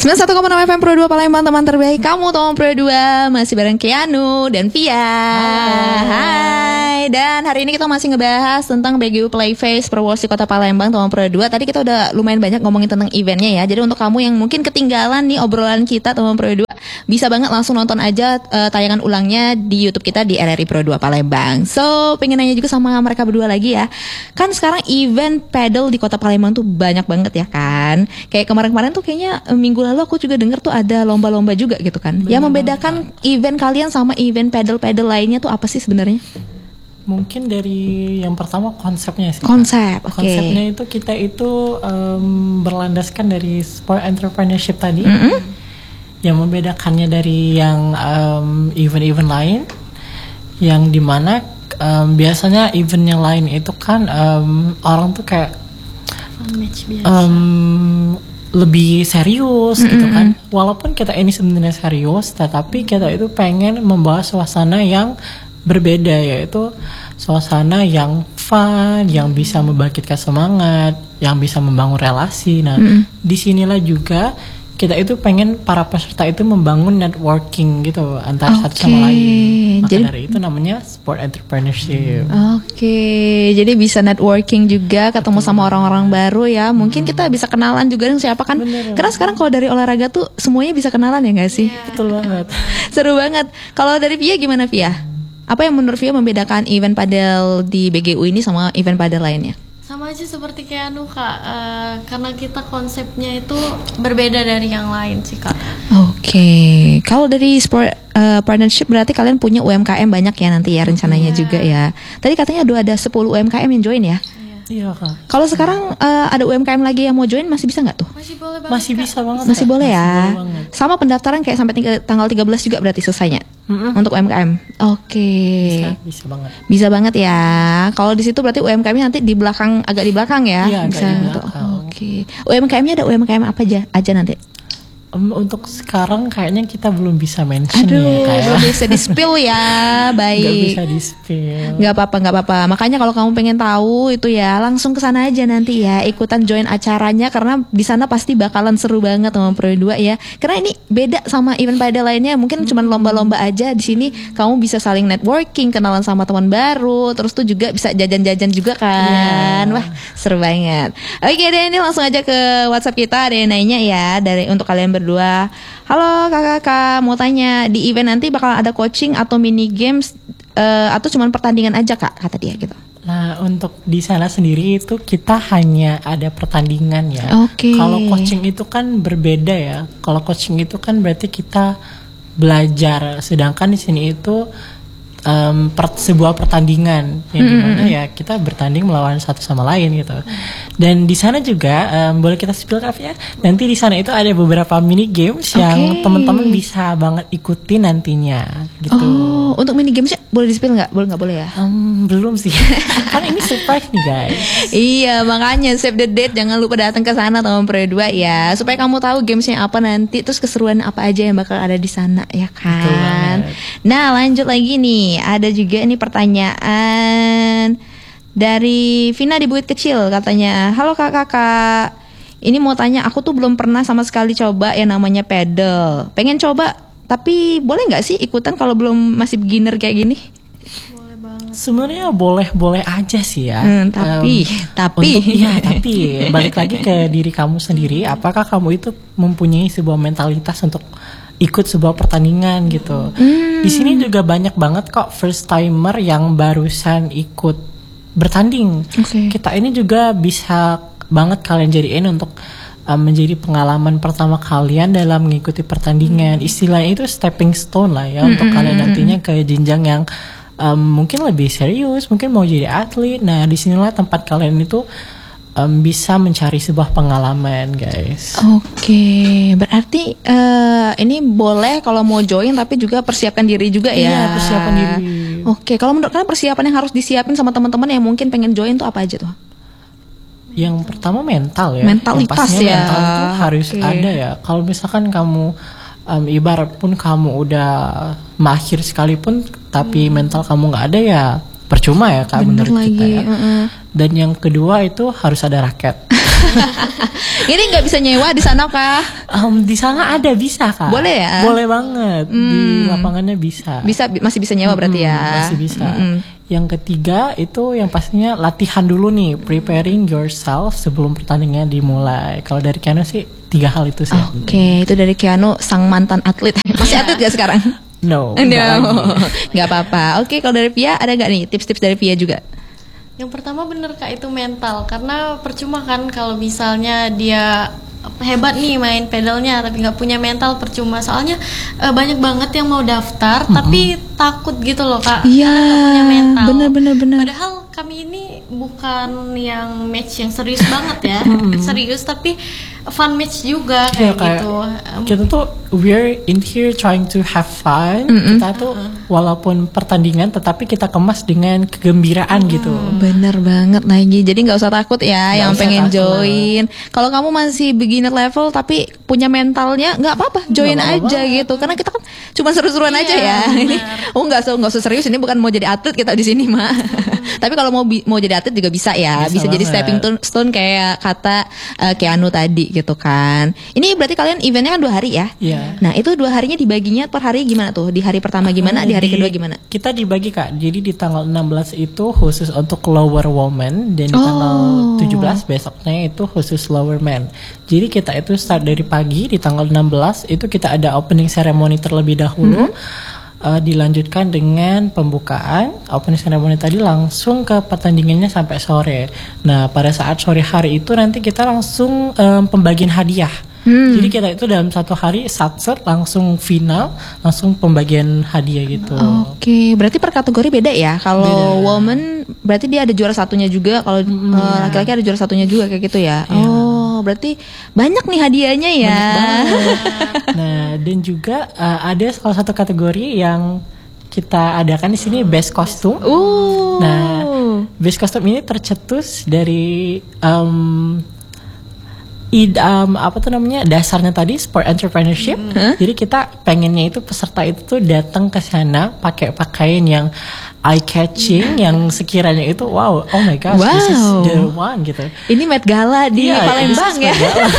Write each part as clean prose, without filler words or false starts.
91,6 FM Pro 2 Palembang, teman terbaik kamu teman Pro 2. Masih bareng Keanu dan Via. Hai. Dan hari ini kita masih ngebahas tentang BGU Playfest Perwosi Kota Palembang teman Pro 2. Tadi kita udah lumayan banyak ngomongin tentang eventnya ya. Jadi untuk kamu yang mungkin ketinggalan nih obrolan kita teman Pro 2, bisa banget langsung nonton aja tayangan ulangnya di YouTube kita di RRI Pro 2 Palembang. So, pengen nanya juga sama mereka berdua lagi ya. Kan sekarang event paddle di Kota Palembang tuh banyak banget ya kan. Kayak kemarin-kemarin tuh kayaknya minggu lalu aku juga dengar tuh ada lomba-lomba juga gitu kan. Yang membedakan event kalian sama event paddle-paddle lainnya tuh apa sih sebenarnya? Mungkin dari yang pertama konsepnya sih. Konsep, oke. Konsepnya itu kita itu berlandaskan dari sport entrepreneurship tadi. Yang membedakannya dari yang event-event lain, yang dimana biasanya event yang lain itu kan orang tuh kayak lebih serius gitu kan. Walaupun kita ini sebenarnya serius, tetapi kita itu pengen membawa suasana yang berbeda, yaitu suasana yang fun, yang bisa membangkitkan semangat, yang bisa membangun relasi. Nah, disinilah juga kita itu pengen para peserta itu membangun networking gitu antara satu sama lain. Maka jadi, dari itu namanya sport entrepreneurship. Jadi bisa networking juga, ketemu sama orang-orang baru ya. Mungkin kita bisa kenalan juga dengan siapa kan. Bener. Karena sekarang kalau dari olahraga tuh semuanya bisa kenalan ya gak sih? Betul banget. Seru banget. Kalau dari Via gimana Via? Apa yang menurut Via membedakan event padel di BGU ini sama event padel lainnya? Sama aja seperti Keanu Kak, karena kita konsepnya itu berbeda dari yang lain sih Kak. Kalau dari sport partnership berarti kalian punya UMKM banyak ya nanti ya rencananya juga ya. Tadi katanya ada 10 UMKM yang join ya? Iya Kak. Kalau sekarang ada UMKM lagi yang mau join masih bisa nggak tuh? Masih boleh banget. Masih bisa banget. Masih boleh ya. Boleh banget. Sama pendaftaran kayak sampai tanggal 13 juga berarti selesainya untuk UMKM. Bisa banget. Bisa banget ya. Kalau di situ berarti UMKM-nya nanti agak di belakang ya. Iya, bisa agak di belakang. UMKM-nya ada UMKM apa aja nanti? Untuk sekarang kayaknya kita belum bisa mention belum bisa di-spill ya. Baik. Gak bisa di-spill. Gak apa-apa. Makanya kalau kamu pengen tahu itu ya langsung ke sana aja nanti ya, ikutan join acaranya karena di sana pasti bakalan seru banget sama Pro 2 ya. Karena ini beda sama event padel lainnya, mungkin cuma lomba-lomba aja. Di sini kamu bisa saling networking, kenalan sama teman baru, terus tuh juga bisa jajan-jajan juga kan. Wah, seru banget. Oke deh, ini langsung aja ke WhatsApp kita, ada yang nanya ya untuk kalian berdua. Halo kakak, mau tanya di event nanti bakal ada coaching atau mini games atau cuma pertandingan aja kak, kata dia gitu. Nah untuk di sana sendiri itu kita hanya ada pertandingan ya. Kalau coaching itu kan berbeda ya. Kalau coaching itu kan berarti kita belajar, sedangkan di sini itu sebuah pertandingan yang dimana ya kita bertanding melawan satu sama lain gitu. Dan di sana juga boleh kita spill ya. Nanti di sana itu ada beberapa mini games yang teman-teman bisa banget ikuti nantinya gitu. Untuk mini gamesnya boleh di spill nggak? Boleh ya? Belum sih. Kan ini surprise nih guys. Iya makanya save the date, jangan lupa datang ke sana teman Pro 2 ya, supaya kamu tahu gamesnya apa nanti, terus keseruan apa aja yang bakal ada di sana ya kan. Nah lanjut lagi nih. Ada juga ini pertanyaan dari Vina di Bukit Kecil, katanya, halo kakak, ini mau tanya, aku tuh belum pernah sama sekali coba yang namanya paddle. Pengen coba, tapi boleh nggak sih ikutan kalau belum masih beginner kayak gini? Boleh banget. Sebenarnya boleh aja sih ya. Tapi balik lagi ke diri kamu sendiri. Apakah kamu itu mempunyai sebuah mentalitas untuk ikut sebuah pertandingan gitu. Di sini juga banyak banget kok first timer yang barusan ikut bertanding. Kita ini juga bisa banget kalian jadiin untuk menjadi pengalaman pertama kalian dalam mengikuti pertandingan. Istilahnya itu stepping stone lah ya untuk kalian nantinya ke jenjang yang mungkin lebih serius, mungkin mau jadi atlet. Nah, disinilah tempat kalian itu bisa mencari sebuah pengalaman guys. Berarti ini boleh kalau mau join tapi juga persiapkan diri juga ya. Iya, persiapan diri. Kalau menurut kalian persiapan yang harus disiapin sama teman-teman yang mungkin pengen join tuh apa aja tuh? Yang pertama mental ya. Mentalitas ya. Mental tuh harus ada ya. Kalau misalkan kamu ibarat pun kamu udah mahir sekalipun tapi mental kamu nggak ada ya, percuma ya Kak Bener menurut kita lagi, ya. Dan yang kedua itu harus ada raket. Ini nggak bisa nyewa di sana kah? Di sana ada bisa Kak. Boleh ya? Boleh banget. Di lapangannya bisa. Masih bisa nyewa berarti ya? Masih bisa. Yang ketiga itu yang pastinya latihan dulu nih, preparing yourself sebelum pertandingan dimulai. Kalau dari Keanu sih 3 hal itu sih. Oke, itu dari Keanu sang mantan atlet. Masih atlet gak sekarang? No. Nggak apa-apa. Oke, kalau dari Pia ada nggak nih tips-tips dari Pia juga? Yang pertama bener Kak, itu mental. Karena percuma kan kalau misalnya dia hebat nih main pedalnya tapi nggak punya mental, percuma. Soalnya banyak banget yang mau daftar tapi takut gitu loh Kak. Iya, karena nggak punya mental. bener. Padahal kami ini bukan yang match yang serius banget ya, serius tapi fun match juga kayak gitu. Kita tuh we're in here trying to have fun. Kita tuh walaupun pertandingan tetapi kita kemas dengan kegembiraan gitu. Bener banget lagi. Jadi nggak usah takut ya Nggak yang usah pengen takut. join. Kalau kamu masih beginner level tapi punya mentalnya, nggak apa-apa, join Nggak aja apa-apa. gitu. Karena kita kan cuma seru-seruan aja ya. Ini nggak usah serius. Ini bukan mau jadi atlet kita di sini mah. Tapi kalau mau jadi atlet juga bisa ya. Bisa jadi banget. stepping stone kayak kata Keanu tadi gitu kan. Ini berarti kalian eventnya kan 2 hari ya? Iya. Nah itu 2 harinya dibaginya per hari gimana tuh? Di hari pertama gimana? Di hari kedua gimana? Kita dibagi Kak. Jadi di tanggal 16 itu khusus untuk lower woman dan di tanggal 17 besoknya itu khusus lower man. Jadi kita itu start dari pagi, di tanggal 16 itu kita ada opening ceremony terlebih dahulu. Dilanjutkan dengan pembukaan. Opening ceremony tadi langsung ke pertandingannya sampai sore. Nah pada saat sore hari itu nanti kita langsung pembagian hadiah. Jadi kita itu dalam 1 hari satset langsung final, langsung pembagian hadiah gitu. Oke, berarti per kategori beda ya. Kalau woman berarti dia ada juara satunya juga. Kalau laki-laki ada juara satunya juga kayak gitu ya. Oh, berarti banyak nih hadiahnya ya. Nah, dan juga ada salah satu kategori yang kita adakan di sini best costume. Nah, best costume ini tercetus dari dasarnya tadi sport entrepreneurship. Jadi kita pengennya itu peserta itu tuh datang ke sana pakai pakaian yang eye catching, yang sekiranya itu wow, oh my gosh, this is the one gitu. Ini Met Gala di Palembang ya.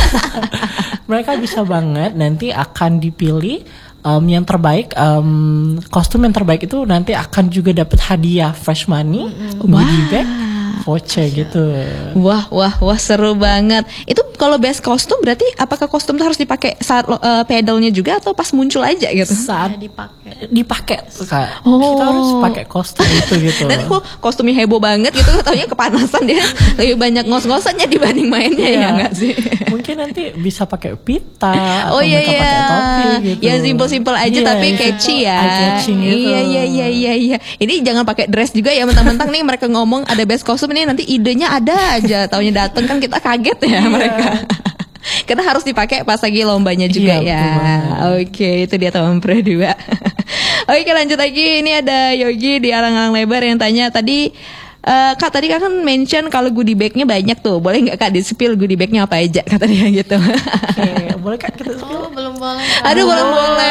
Mereka bisa banget nanti akan dipilih yang terbaik, kostum yang terbaik itu nanti akan juga dapat hadiah fresh money, goodie bag, voucher gitu. Wah, seru banget. Itu kalau best kostum berarti apakah kostum itu harus dipakai saat pedalnya juga atau pas muncul aja gitu? Saat dipakai Kak. Oh. Kita harus pakai kostum itu gitu. Nanti kostumnya heboh banget gitu, taunya kepanasan dia lebih banyak ngos-ngosannya dibanding mainnya ya nggak sih? Mungkin nanti bisa pakai pita atau iya, mereka pakai topi gitu. Ya simpel-simpel aja tapi catchy ya. Eye-catching gitu. Iya. Ini jangan pakai dress juga ya, mentang-mentang nih mereka ngomong ada best kostum ini nanti idenya ada aja, taunya dateng kan kita kaget ya mereka. Karena harus dipakai pas lagi lombanya juga ya. Oke, itu dia teman Pro 2. Oke, lanjut lagi. Ini ada Yogi di alang-alang lebar yang tanya tadi, Kak tadi Kak kan mention kalau goodie bagnya banyak tuh. Boleh nggak Kak di-spill goodie bagnya apa aja kata dia gitu. Oke, boleh Kak kita spill? Belum boleh. Aduh, belum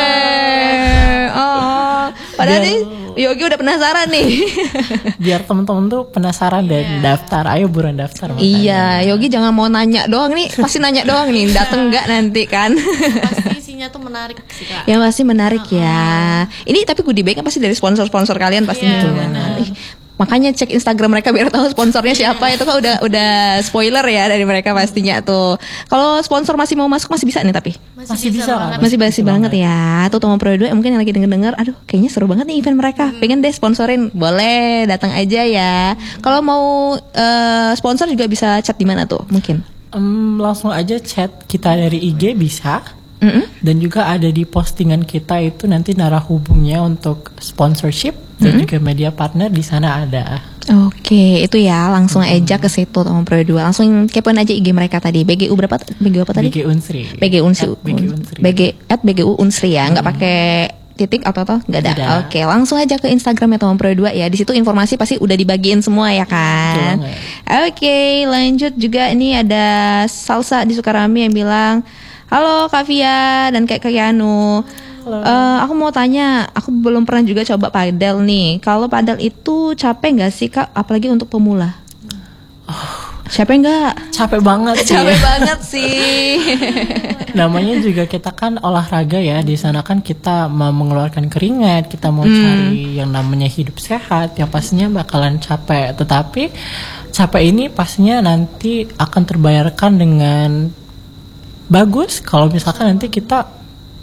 boleh. Padahal nih Yogi udah penasaran nih. Biar teman-teman tuh penasaran dan daftar. Ayo buruan daftar. Iya, Yogi jangan mau nanya doang nih. Pasti nanya doang nih. Dateng nggak nanti kan? Pasti isinya tuh menarik sih Kak. Ya pasti menarik ya. Ini tapi goodie bagnya pasti dari sponsor-sponsor kalian pastinya. Makanya cek Instagram mereka biar tahu sponsornya siapa. Itu kan udah spoiler ya dari mereka pastinya tuh. Kalau sponsor masih mau masuk masih bisa nih tapi. Masih bisa banget. Masih banget ya. Tuh teman Pro 2 mungkin yang lagi denger-denger, aduh kayaknya seru banget nih event mereka. Pengen deh sponsorin. Boleh, datang aja ya. Kalau mau sponsor juga bisa chat di mana tuh mungkin? Langsung aja chat kita dari IG bisa. Dan juga ada di postingan kita itu nanti narah hubungnya untuk sponsorship dan juga media partner di sana ada. Oke, itu ya langsung aja ke situ teman Pro 2. Langsung kepoin aja IG mereka tadi. BGU berapa? BGU apa tadi? BG Unsri. BGU Unsri. BGU Unsri ya, nggak pakai titik atau nggak ada. Tidak. Oke, langsung aja ke Instagramnya teman Pro 2 ya. Di situ informasi pasti udah dibagiin semua ya kan. Oke, lanjut juga ini ada Salsa di Sukarami yang bilang, halo Kak Via dan Kak Keanu. Aku mau tanya, aku belum pernah juga coba padel nih. Kalau padel itu capek nggak sih Kak? Apalagi untuk pemula. Capek nggak? Capek banget sih. Capek banget sih. Namanya juga kita kan olahraga ya. Di sana kan kita mau mengeluarkan keringat, kita mau cari yang namanya hidup sehat, yang pastinya bakalan capek. Tetapi capek ini pastinya nanti akan terbayarkan dengan bagus kalau misalkan nanti kita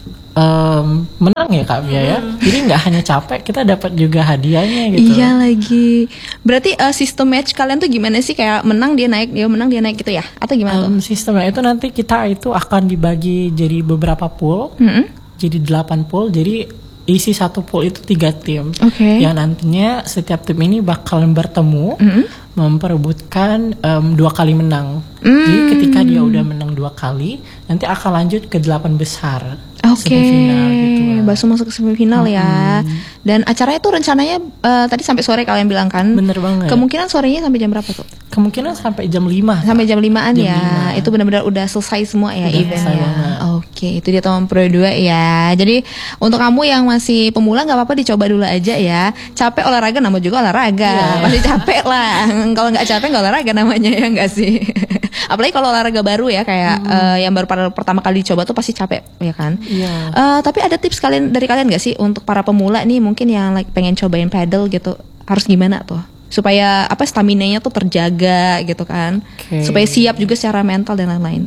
menang ya Kak Bia ya. Jadi nggak hanya capek, kita dapat juga hadiahnya gitu. Iya lagi. Berarti sistem match kalian tuh gimana sih? Kayak menang dia naik, dia menang dia naik gitu ya? Atau gimana tuh? Sistemnya itu nanti kita itu akan dibagi jadi beberapa pool. Jadi 8 pool. Jadi isi satu pool itu 3 tim. Yang nantinya setiap tim ini bakalan bertemu memperebutkan 2 kali menang. Jadi ketika dia udah menang 2 kali, nanti akan lanjut ke 8 besar. Semifinal gitu. Langsung masuk ke semifinal ya. Dan acaranya tuh rencananya tadi sampai sore kalian bilang kan? Bener banget. Kemungkinan sorenya sampai jam berapa tuh? Kemungkinan sampai jam 5. Sampai jam 5-an ya. 5. Itu benar-benar udah selesai semua ya eventnya. Oke, itu dia teman Pro 2 ya. Jadi untuk kamu yang masih pemula nggak apa-apa dicoba dulu aja ya. Capek olahraga namanya juga olahraga. Pasti capek lah. Kalau nggak capek nggak olahraga namanya ya nggak sih? Apalagi kalau olahraga baru ya kayak yang baru pertama kali dicoba tuh pasti capek ya kan? Iya. Tapi ada tips dari kalian nggak sih untuk para pemula nih mungkin yang pengen cobain paddle gitu harus gimana tuh supaya staminanya tuh terjaga gitu kan? Supaya siap juga secara mental dan lain-lain.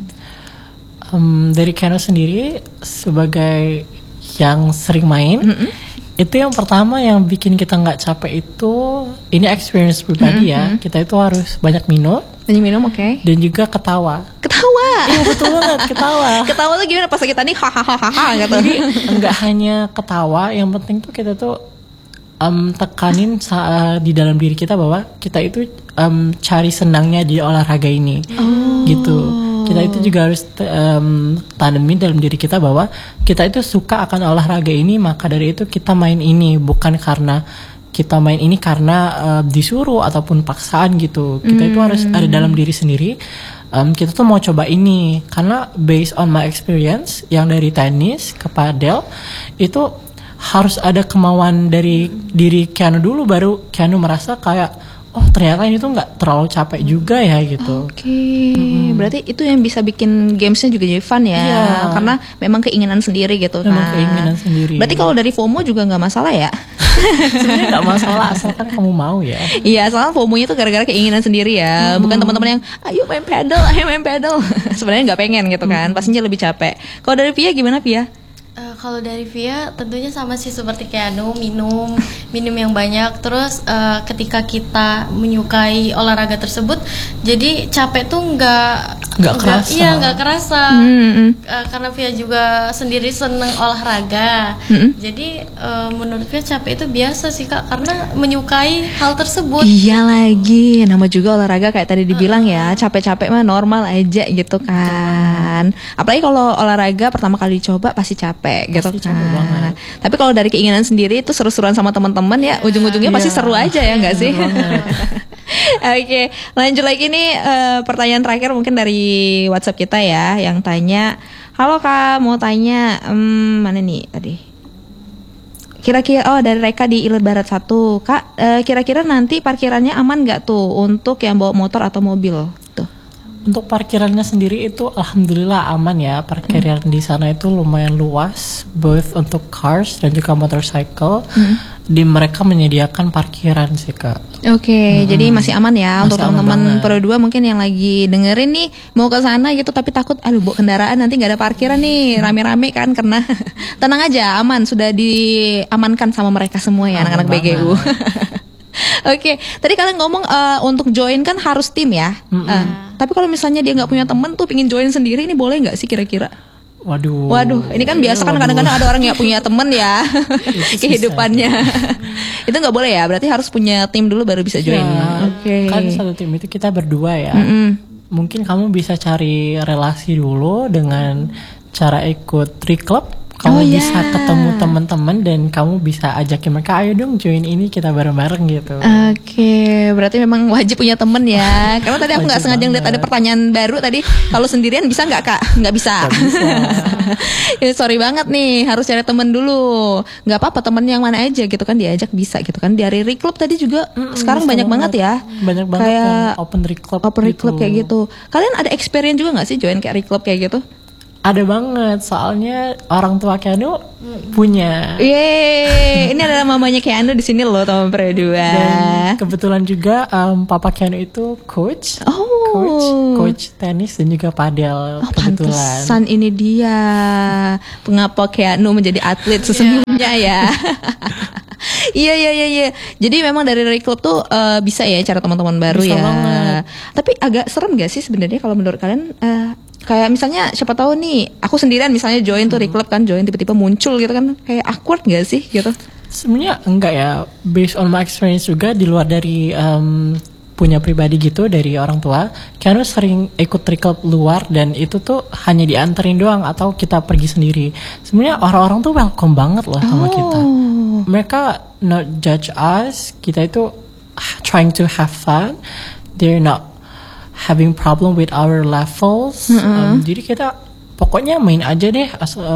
Dari Keanu sendiri sebagai yang sering main, itu yang pertama yang bikin kita nggak capek itu ini experience pribadi ya. Kita itu harus banyak minum. Dan juga ketawa. Iya betul banget, ketawa. Ketawa tuh gimana pas kita nih hahaha gitu. Jadi nggak hanya ketawa, yang penting tuh kita tuh tekanin di dalam diri kita bahwa kita itu cari senangnya di olahraga ini, gitu. Kita itu juga harus tanamin dalam diri kita bahwa kita itu suka akan olahraga ini, maka dari itu kita main ini bukan karena kita main ini karena disuruh ataupun paksaan gitu. Kita itu harus ada dalam diri sendiri. Kita tuh mau coba ini karena based on my experience yang dari tenis ke padel itu harus ada kemauan dari diri Keanu dulu baru Keanu merasa kayak oh ternyata ini tuh nggak terlalu capek juga ya gitu. Berarti itu yang bisa bikin gamesnya juga jadi fun ya, karena memang keinginan sendiri gitu kan. Keinginan sendiri. Berarti kalau dari FOMO juga nggak masalah ya? Sebenarnya nggak masalah asalkan kamu mau ya. Iya, soalnya FOMO-nya tuh gara-gara keinginan sendiri ya, bukan teman-teman yang ayo main paddle. Sebenarnya nggak pengen gitu kan, pastinya lebih capek. Kalau dari Via gimana Via? Kalau dari Via tentunya sama sih seperti Keanu, minum yang banyak. Terus ketika kita menyukai olahraga tersebut, jadi capek tuh nggak kerasa. Iya nggak kerasa. Karena Via juga sendiri seneng olahraga. Jadi menurut Via capek itu biasa sih Kak, karena menyukai hal tersebut. Iya lagi, nama juga olahraga kayak tadi dibilang ya, capek-capek mah normal aja gitu kan. Apalagi kalau olahraga pertama kali dicoba pasti capek gitu kan. Tapi kalau dari keinginan sendiri itu seru-seruan sama teman-teman ya, ujung-ujungnya pasti seru aja ya nggak sih? Oke, lanjut lagi nih pertanyaan terakhir mungkin dari WhatsApp kita ya, yang tanya, halo Kak, mau tanya mana nih tadi? Kira-kira dari Reka di Ilir Barat 1, Kak, kira-kira nanti parkirannya aman nggak tuh untuk yang bawa motor atau mobil? Tuh. Untuk parkirannya sendiri itu alhamdulillah aman ya. Parkiran di sana itu lumayan luas, both untuk cars dan juga motorcycle. Di mereka menyediakan parkiran sih Kak. Oke, jadi masih aman ya untuk teman-teman Pro 2 mungkin yang lagi dengerin nih mau ke sana gitu tapi takut aduh bawa kendaraan nanti nggak ada parkiran nih rame-rame kan karena tenang aja aman sudah diamankan sama mereka semua ya anak-anak BGU. Oke, tadi kalian ngomong untuk join kan harus tim ya. Tapi kalau misalnya dia nggak punya temen tuh pingin join sendiri ini boleh nggak sih kira-kira? Waduh, ini kan biasa kan kadang-kadang ada orang yang punya temen ya kehidupannya. Itu nggak boleh ya, berarti harus punya tim dulu baru bisa join. Oke. Kan satu tim itu kita berdua ya. Mungkin kamu bisa cari relasi dulu dengan cara ikut Tri Club. Kamu bisa ketemu teman-teman dan kamu bisa ajakin mereka, ayo dong join ini kita bareng-bareng gitu. Oke, berarti memang wajib punya temen ya. Karena tadi aku nggak sengaja ngeliat ada pertanyaan baru tadi. Kalau sendirian bisa nggak Kak? Nggak bisa. Ya, sorry banget nih, harus cari temen dulu. Nggak apa-apa temen yang mana aja gitu kan, diajak bisa gitu kan. Di Riri Club tadi juga sekarang banyak banget ya. Banyak banget Kayak yang open reclub Club kayak gitu. Kalian ada experience juga nggak sih join kayak Riri Club kayak gitu? Ada banget, soalnya orang tua Keanu punya. Yeay, ini adalah mamanya Keanu di sini loh teman berdua. Dan kebetulan juga papa Keanu itu coach. Coach tenis dan juga padel kebetulan. Pantesan ini dia mengapa Keanu menjadi atlet sesungguhnya ya. Iya. Jadi memang dari Riri Club tuh bisa ya cara teman-teman baru Bisa ya. banget. Tapi agak serem gak sih sebenarnya kalau menurut kalian? Kayak misalnya siapa tahu nih, aku sendirian misalnya join tuh Riri Club kan, join tiba-tiba muncul gitu kan, kayak awkward gak sih gitu? Sebenarnya enggak ya, based on my experience juga di luar dari punya pribadi gitu dari orang tua, Keanu sering ikut reclub luar dan itu tuh hanya dianterin doang atau kita pergi sendiri. Sebenarnya orang-orang tuh welcome banget loh sama kita. Mereka not judge us, kita itu trying to have fun. They're not having problem with our levels. Jadi kita pokoknya main aja deh.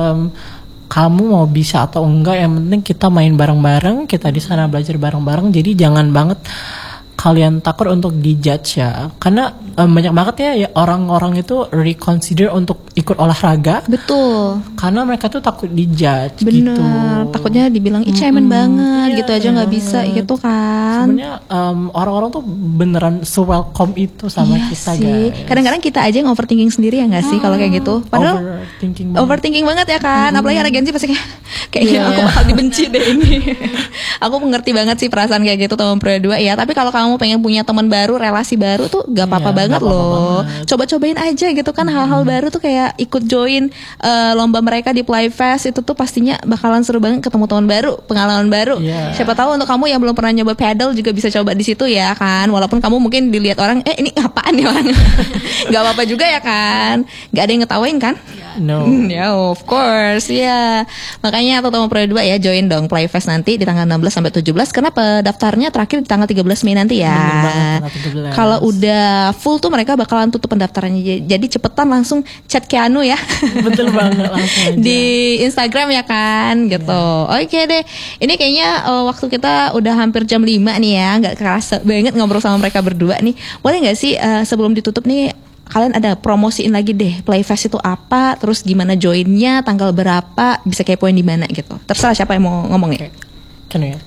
Kamu mau bisa atau enggak, yang penting kita main bareng-bareng, kita di sana belajar bareng-bareng. Jadi jangan banget kalian takut untuk dijudge ya, karena banyak banget ya orang-orang itu reconsider untuk ikut olahraga. Betul. Karena mereka tuh takut dijudge. Bener, gitu. takutnya dibilang ih cemen banget gitu aja nggak bisa gitu kan. Sebenarnya orang-orang tuh beneran welcome itu sama Iya kita sih. guys. Kadang-kadang kita aja yang overthinking sendiri ya nggak sih kalau kayak gitu. Padahal overthinking banget ya kan. Apalagi ada Genji pasti kayaknya aku bakal dibenci deh ini. Aku mengerti banget sih perasaan kayak gitu teman berdua ya. Tapi kalau kamu pengen punya teman baru, relasi baru tuh gak apa-apa banget loh. Coba-cobain aja gitu kan hal-hal baru tuh, kayak ikut join lomba mereka di Playfest itu tuh pastinya bakalan seru banget, ketemu teman baru, pengalaman baru. Siapa tahu untuk kamu yang belum pernah nyoba paddle juga bisa coba di situ ya kan. Walaupun kamu mungkin dilihat orang, ini apaan ya orang. Gak apa-apa juga ya kan. Gak ada yang ngetawain kan? No. Ya of course ya. Makanya teman berdua ya join dong Playfest nanti di tanggal 16 sampai 17 karena pendaftarnya terakhir di tanggal 13 Mei nanti ya. Kalau udah full tuh mereka bakalan tutup pendaftarannya. Jadi cepetan langsung chat Keanu ya. Betul banget, langsung aja. Di Instagram ya kan gitu. Oke deh. Ini kayaknya waktu kita udah hampir jam 5 nih ya. Gak kerasa banget ngobrol sama mereka berdua nih. Boleh gak sih sebelum ditutup nih kalian ada promosiin lagi deh Playfest itu apa, terus gimana joinnya, tanggal berapa, bisa kepoin di mana gitu. Terserah siapa yang mau ngomong ya. Kan ya?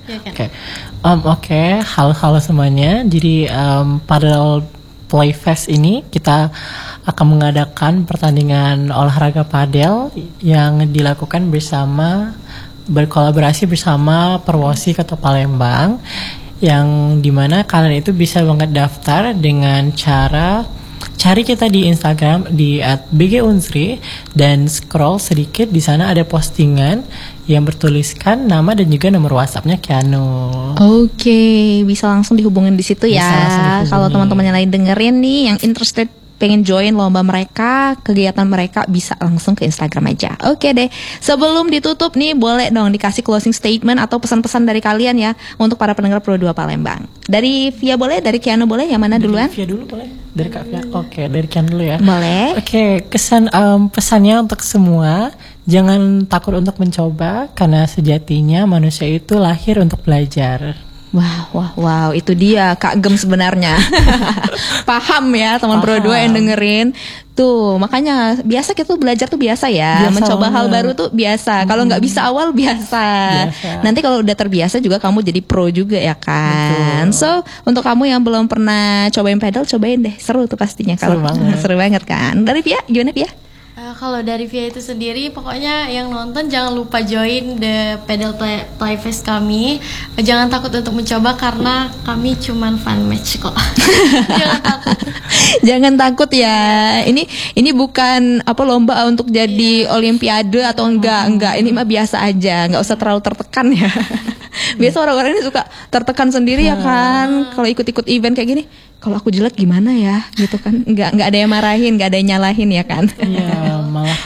Oke, halo semuanya. Jadi pada Playfest ini kita akan mengadakan pertandingan olahraga padel yang dilakukan berkolaborasi bersama Perwosi Kota Palembang, yang dimana kalian itu bisa banget daftar dengan cara cari kita di Instagram di @bgunsri dan scroll sedikit, di sana ada postingan yang bertuliskan nama dan juga nomor WhatsApp-nya Keanu. Oke, bisa langsung dihubungin di situ Bisa langsung ya. dihubungin. Kalau teman-teman yang lain dengerin nih yang interested pengen join lomba mereka, kegiatan mereka, bisa langsung ke Instagram aja. Oke deh, sebelum ditutup nih boleh dong dikasih closing statement atau pesan-pesan dari kalian ya untuk para pendengar Pro 2 Palembang. Dari Via boleh, dari Keanu boleh, yang mana duluan? Dari Via dulu boleh? Dari Kak Via? Oke, dari Keanu dulu ya. Boleh. Oke, pesannya untuk semua, jangan takut untuk mencoba, karena sejatinya manusia itu lahir untuk belajar. Wow, itu dia Kak Gem sebenarnya. Paham ya teman Pro 2 yang dengerin. Tuh, makanya biasa kita tuh belajar tuh biasa ya. Mencoba hal baru tuh biasa. Kalau nggak bisa awal biasa. Nanti kalau udah terbiasa juga kamu jadi pro juga ya kan. Betul. So, untuk kamu yang belum pernah cobain pedal, cobain deh. Seru tuh pastinya. Seru banget kan. Dari Via, gimana Via? Kalau dari Via itu sendiri, pokoknya yang nonton jangan lupa join the Pedal Playfest kami. Jangan takut untuk mencoba karena kami cuman fun match kok. Jangan takut. Jangan takut ya. Ini bukan lomba untuk jadi olimpiade atau enggak. Ini mah biasa aja. Nggak usah terlalu tertekan ya. Biasa orang-orang ini suka tertekan sendiri ya kan. Kalau ikut-ikut event kayak gini, kalau aku jelek gimana ya gitu kan. Nggak ada yang marahin, nggak ada yang nyalahin ya kan. Iya, malah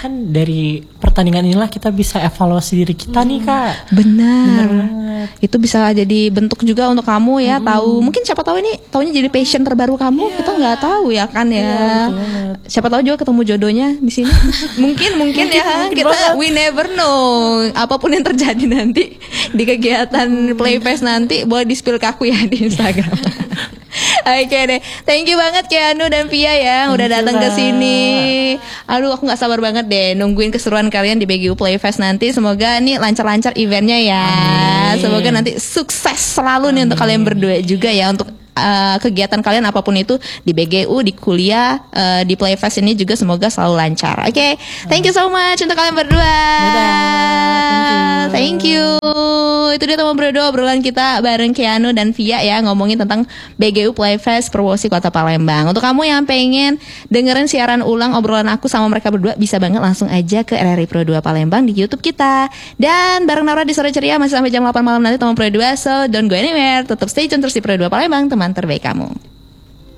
mudah-mudahan dari pertandingan inilah kita bisa evaluasi diri kita nih Kak. Benar. Itu bisa jadi bentuk juga untuk kamu ya, tahu. Mungkin siapa tahu ini taunya jadi passion terbaru kamu. Kita nggak tahu ya kan ya. Siapa tahu juga ketemu jodohnya di sini. mungkin ya. Kita we never know. Apapun yang terjadi nanti di kegiatan Playfest nanti boleh di-spill ke aku ya di Instagram. Oke deh, thank you banget Keanu dan Via ya udah datang ke sini. Aduh, aku nggak sabar banget deh nungguin keseruan kalian di BGU Playfest nanti. Semoga nih lancar-lancar eventnya ya. Semoga nanti sukses selalu nih untuk kalian berdua juga ya, untuk kegiatan kalian apapun itu di BGU, di kuliah, di Playfest ini juga semoga selalu lancar. Oke, thank you so much untuk kalian berdua. Thank you. Itu dia teman berdua obrolan kita bareng Keanu dan Via ya, ngomongin tentang BGU Playfest Promosi Kota Palembang. Untuk kamu yang pengen dengerin siaran ulang obrolan aku sama mereka berdua, bisa banget langsung aja ke RRI Pro 2 Palembang di YouTube kita. Dan bareng Nora di Sore Ceria masih sampai jam 8 malam nanti teman Pro 2. So don't go anywhere, tetap stay tune terus di Pro 2 Palembang, teman terbaik kamu.